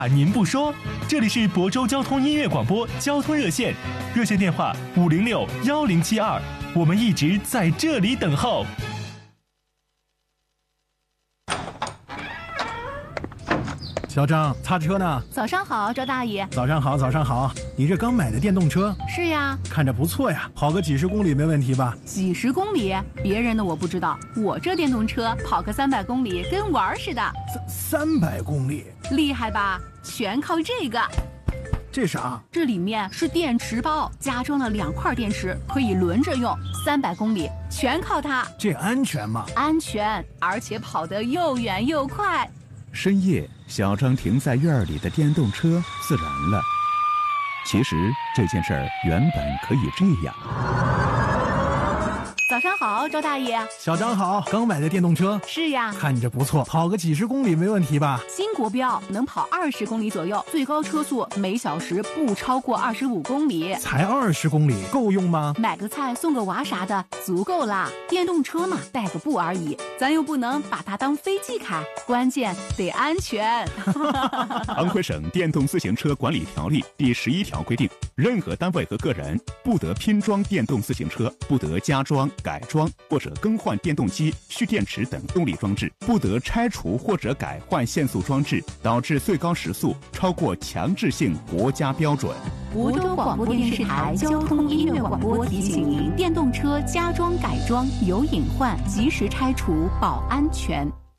您不说，这里是亳州交通音乐广播交通热线，热线电话506-1072，我们一直在这里等候。 小张，擦车呢？ 早上好，周大爷。 早上好，早上好。你这刚买的电动车？ 是呀。 看着不错呀，跑个几十公里没问题吧？ 几十公里？别人的我不知道，我这电动车跑个300公里跟玩似的。 300公里？ 厉害吧？全靠这个。 这啥？ 这里面是电池包，加装了2块电池，可以轮着用。300公里全靠它。 这安全吗？ 安全，而且跑得又远又快。 深夜，小张停在院里的电动车自燃了。其实这件事儿原本可以这样。 早上好，周大爷。 小张好，刚买的电动车？ 是呀。 看着不错，跑个几十公里没问题吧？ 新国标能跑20公里左右，最高车速每小时不超过25公里。 才20公里，够用吗？ 买个菜送个娃啥的，足够啦。电动车嘛，带个步而已，咱又不能把它当飞机开，关键得安全。 安徽省电动自行车管理条例第11条规定，任何单位和个人不得拼装电动自行车，不得加装、改装或者更换电动机、蓄电池等动力装置，不得拆除或者改换限速装置，导致最高时速超过强制性国家标准。 亳州广播电视台交通音乐广播提醒您：电动车加装改装有隐患，及时拆除保安全。